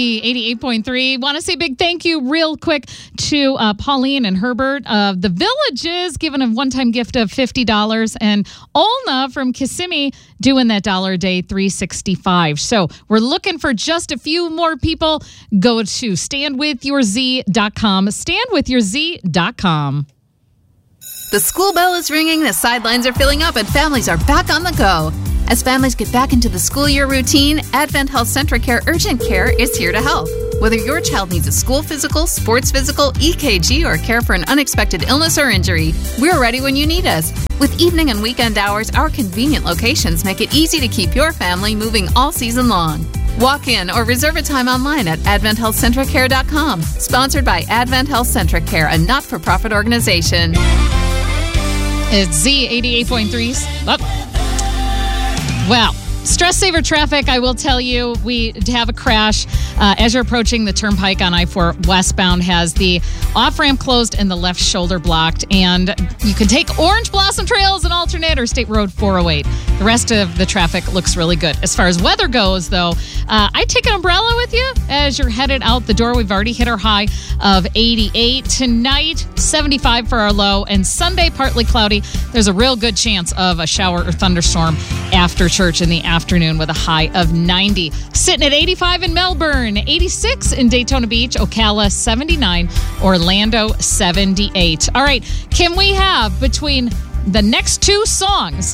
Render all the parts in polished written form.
88.3. Want to say big thank you real quick to Pauline and Herbert of the Villages, giving a one-time gift of $50, and Olna from Kissimmee doing that $1 a day, $365. So we're looking for just a few more people. Go to standwithyourz.com. Standwithyourz.com. The school bell is ringing, the sidelines are filling up, and families are back on the go. As families get back into the school year routine, Advent Health Centric Care Urgent Care is here to help. Whether your child needs a school physical, sports physical, EKG, or care for an unexpected illness or injury, we're ready when you need us. With evening and weekend hours, our convenient locations make it easy to keep your family moving all season long. Walk in or reserve a time online at AdventHealthCentricCare.com. Sponsored by Advent Health Centric Care, a not-for-profit organization. It's Z88.3. Well, stress saver traffic, I will tell you, we have a crash as you're approaching the turnpike on I-4 westbound, has the off-ramp closed and the left shoulder blocked. And you can take Orange Blossom Trail as an alternate or State Road 408. The rest of the traffic looks really good. As far as weather goes, though, I take an umbrella with you as you're headed out the door. We've already hit our high of 88. Tonight, 75 for our low. And Sunday, partly cloudy. There's a real good chance of a shower or thunderstorm after church in the afternoon with a high of 90. Sitting at 85 in Melbourne, 86 in Daytona Beach, Ocala 79, Orlando 78. All right, can we have between the next two songs,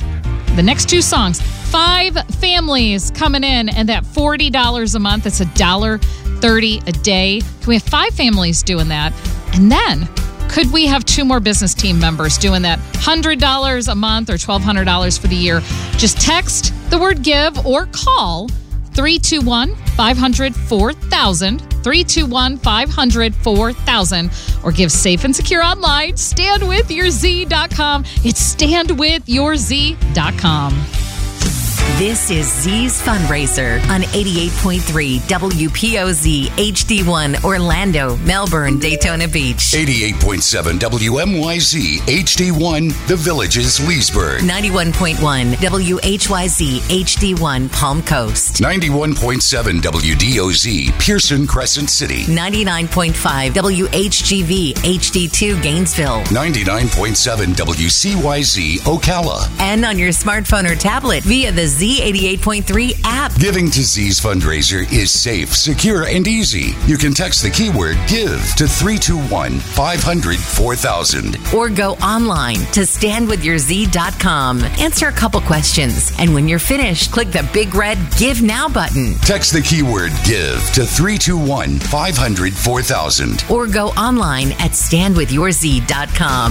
5 families coming in and that $40 a month, it's $1.30 a day. Can we have 5 families doing that? And then could we have 2 more business team members doing that $100 a month or $1,200 for the year? Just text the word give or call 321-500-4000, 321-500-4000, or give Safe and Secure online, standwithyourz.com. It's standwithyourz.com. This is Z's Fundraiser on 88.3 WPOZ HD1 Orlando, Melbourne, Daytona Beach. 88.7 WMYZ HD1 The Villages, Leesburg. 91.1 WHYZ HD1 Palm Coast. 91.7 WDOZ Pearson Crescent City. 99.5 WHGV HD2 Gainesville. 99.7 WCYZ Ocala. And on your smartphone or tablet via the Z88.3 app. Giving to Z's Fundraiser is safe, secure, and easy. You can text the keyword GIVE to 321-500-4000. Or go online to standwithyourz.com. Answer a couple questions. And when you're finished, click the big red Give Now button. Text the keyword GIVE to 321-500-4000. Or go online at standwithyourz.com.